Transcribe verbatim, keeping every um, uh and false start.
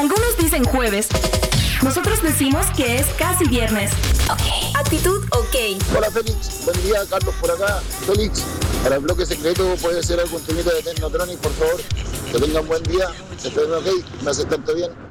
algunos dicen jueves, nosotros decimos que es casi viernes. Ok. Actitud ok. Hola Félix, buen día, Carlos por acá. Félix, para el bloque secreto puede ser algún temita de Technotronic, por favor. Que tengan buen día, estén ok, me hace tanto bien.